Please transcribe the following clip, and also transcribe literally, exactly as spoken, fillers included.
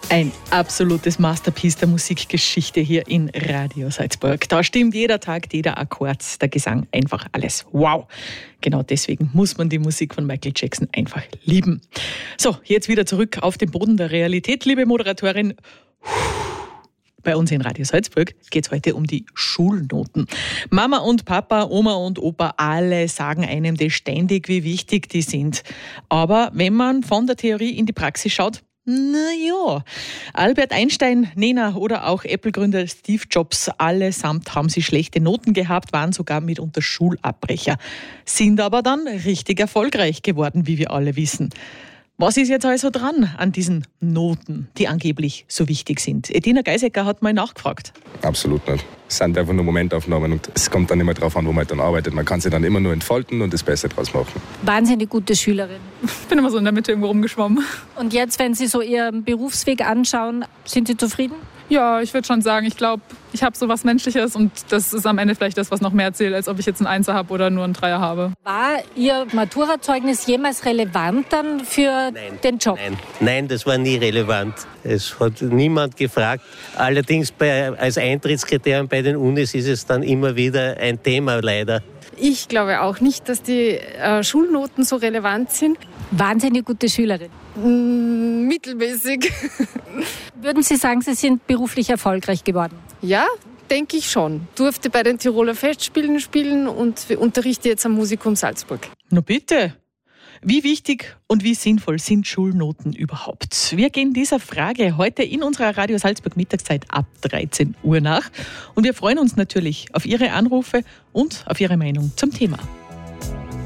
Ein absolutes Masterpiece der Musikgeschichte hier in Radio Salzburg. Da stimmt jeder Tag, jeder Akkord, der Gesang, einfach alles. Wow! Genau deswegen muss man die Musik von Michael Jackson einfach lieben. So, jetzt wieder zurück auf den Boden der Realität, liebe Moderatorin. Bei uns in Radio Salzburg geht es heute um die Schulnoten. Mama und Papa, Oma und Opa, alle sagen einem das ständig, wie wichtig die sind. Aber wenn man von der Theorie in die Praxis schaut, na ja, Albert Einstein, Nena oder auch Apple-Gründer Steve Jobs, allesamt haben sie schlechte Noten gehabt, waren sogar mitunter Schulabbrecher, sind aber dann richtig erfolgreich geworden, wie wir alle wissen. Was ist jetzt also dran an diesen Noten, die angeblich so wichtig sind? Edina Geisecker hat mal nachgefragt. Absolut nicht. Es sind einfach nur Momentaufnahmen und es kommt dann immer darauf an, wo man dann arbeitet. Man kann sie dann immer nur entfalten und das Beste draus machen. Wahnsinnig gute Schülerin. Ich bin immer so in der Mitte irgendwo rumgeschwommen. Und jetzt, wenn Sie so Ihren Berufsweg anschauen, sind Sie zufrieden? Ja, ich würde schon sagen, ich glaube, ich habe so was Menschliches und das ist am Ende vielleicht das, was noch mehr zählt, als ob ich jetzt einen Einser habe oder nur einen Dreier habe. War Ihr Maturazeugnis jemals relevant dann für Nein. den Job? Nein. Nein, das war nie relevant. Es hat niemand gefragt. Allerdings bei, als Eintrittskriterium bei den Unis ist es dann immer wieder ein Thema, leider. Ich glaube auch nicht, dass die äh, Schulnoten so relevant sind. Wahnsinnig gute Schülerin. Mm, mittelmäßig. Würden Sie sagen, Sie sind beruflich erfolgreich geworden? Ja, denke ich schon. Durfte bei den Tiroler Festspielen spielen und unterrichte jetzt am Musikum Salzburg. Na bitte. Wie wichtig und wie sinnvoll sind Schulnoten überhaupt? Wir gehen dieser Frage heute in unserer Radio Salzburg Mittagszeit ab dreizehn Uhr nach. Und wir freuen uns natürlich auf Ihre Anrufe und auf Ihre Meinung zum Thema.